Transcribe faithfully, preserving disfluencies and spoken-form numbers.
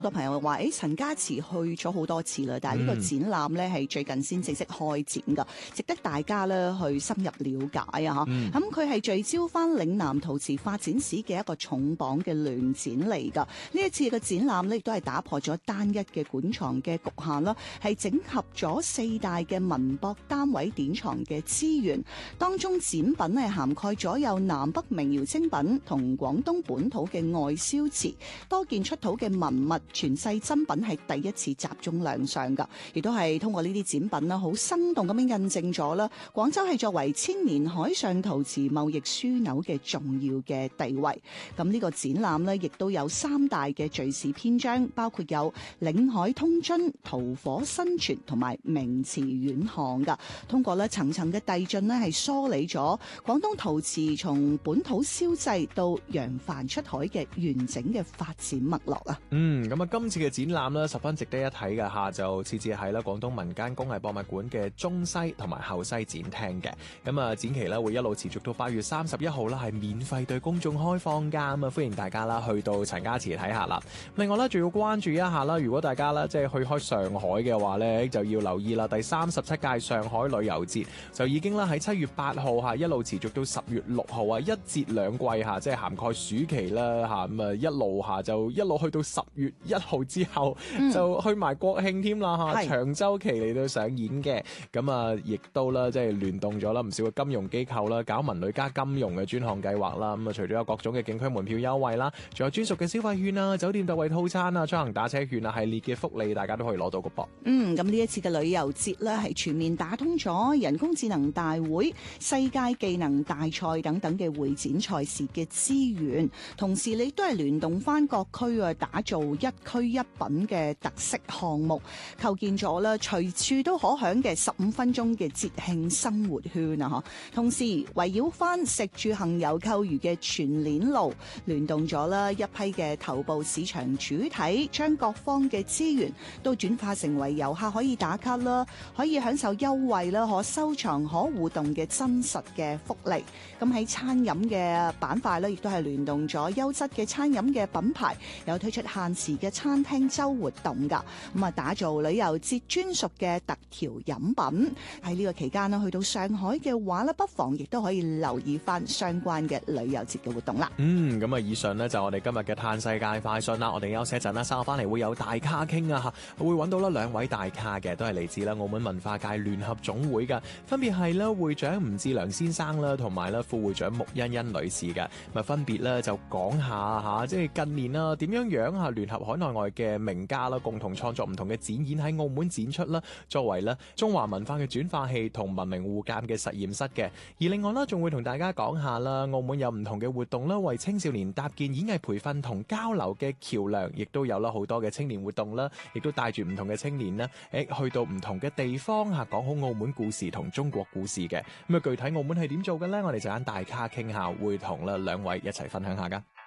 好多朋友話，誒陳家祠去咗好多次啦，但係呢個展覽咧係最近先正式開展噶，值得大家咧去深入了解啊！嚇，咁佢係聚焦翻嶺南陶瓷發展史嘅一個重磅嘅聯展嚟噶。呢一次嘅展覽咧，亦都係打破咗單一嘅館藏嘅局限啦，係整合咗四大嘅文博單位典藏嘅資源，當中展品係涵蓋咗有南北名窯精品同廣東本土嘅外銷瓷，多件出土嘅文物。傳世珍品係第一次集中亮相噶，亦都係通過呢啲展品啦，好生動咁樣印證咗啦，廣州係作為千年海上陶瓷貿易樞紐嘅重要嘅地位。咁呢個展覽呢，亦都有三大嘅敘事篇章，包括有嶺海通津、爐火新傳同埋名瓷遠航噶。通過咧層層嘅遞進呢，係梳理咗廣東陶瓷從本土燒製到揚帆出海嘅完整嘅發展脈絡啊。 嗯，咁啊，今次嘅展覽咧十分值得一睇嘅吓，就設置喺咧廣東民間工藝博物館嘅中西同埋後西展廳嘅。咁啊，展期咧會一路持續到八月三十一號啦，係免費對公眾開放噶。咁啊，歡迎大家啦去到陳家祠睇下啦。另外咧，仲要關注一下啦，如果大家咧即係去開上海嘅話咧，就要留意啦。第三十七屆上海旅遊節就已經啦喺七月八號吓，一路持續到十月六號啊，一節兩季吓，即係涵蓋暑期啦吓，咁啊一路下就一路去到十月一號之後、嗯、就去埋國慶添啦吓，長周期嚟到上演嘅。咁啊亦都啦即係聯動咗啦唔少嘅金融機構啦，搞文旅加金融嘅專項計劃啦。咁啊除咗有各種嘅景區門票優惠啦，仲有專屬嘅消費券啊、酒店特惠套餐啊、出行打車券啊系列嘅福利，大家都可以攞到個噃。 嗯，咁呢一次嘅旅遊節咧係全面打通咗人工智能大會、世界技能大賽等等嘅會展賽事嘅資源，同時你都係聯動翻各區啊，打造一區一品嘅特色項目，構建咗啦隨處都可享嘅十五分鐘嘅節慶生活圈啊！嗬，同時圍繞翻食住行遊購娛嘅全鏈路，聯動咗啦一批嘅頭部市場主體，將各方嘅資源都轉化成為遊客可以打卡啦，可以享受優惠啦，可收藏、可互動嘅真實嘅福利。咁喺餐飲嘅板塊咧，亦都係聯動咗優質嘅餐飲嘅品牌，有推出限時嘅餐廳周活動噶，咁啊打造旅遊節專屬嘅特調飲品。喺呢個期間呢，去到上海嘅話咧，不妨亦都可以留意翻相關嘅旅遊節嘅活動啦。 嗯，咁啊，以上呢，就我哋今日嘅嘆世界快訊啦。我哋休息一陣啦，稍後翻嚟會有大咖傾啊吓，會揾到啦兩位大咖嘅，都係嚟自啦澳門文化界聯合總會噶，分別係啦會長吳志良先生啦，同埋啦副會長穆欣欣女士嘅。咪分別咧就講下吓，即係近年啦點樣樣吓聯合海內外嘅名家啦，共同創作唔同嘅展演喺澳門展出啦，作為咧中華文化嘅轉化器同文明互鑒嘅實驗室嘅。而另外啦，仲會同大家講下啦，澳門有唔同嘅活動啦，為青少年搭建演藝培訓同交流嘅橋梁，亦都有啦好多嘅青年活動啦，亦都帶住唔同嘅青年啦，誒去到唔同嘅地方吓，講好澳門故事同中國故事嘅。咁啊，具體澳門係點做嘅咧？我哋就揀大咖傾下，會同啦兩位一齊分享下噶。